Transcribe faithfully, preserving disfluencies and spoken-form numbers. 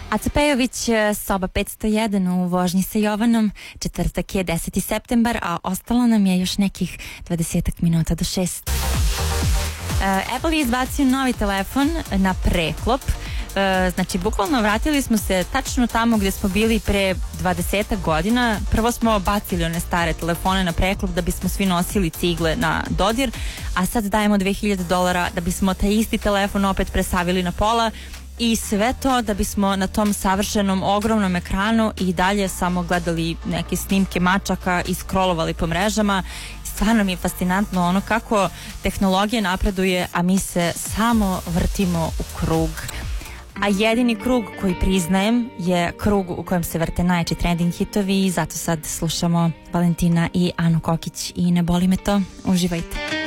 Aca Pejović, soba petsto jedan u vožnji sa Jovanom. Četvrtak je deseti septembar, a ostalo nam je još nekih dvadesetak minuta do šest. Apple je izbacio novi telefon na preklop. Znači, bukvalno vratili smo se tačno tamo gdje smo bili pre dvadesetak godina. Prvo smo bacili one stare telefone na preklop da bismo svi nosili cigle na dodir, a sad dajemo dve hiljade dolara da bismo taj isti telefon opet presavili na pola. I sve to da bismo na tom savršenom ogromnom ekranu i dalje samo gledali neke snimke mačaka i scrollovali po mrežama. Stvarno mi je fascinantno ono kako tehnologija napreduje, a mi se samo vrtimo u krug. A jedini krug koji priznajem je krug u kojem se vrte najjači trending hitovi i zato sad slušamo Valentina i Anu Kokić i Ne boli me to. Uživajte.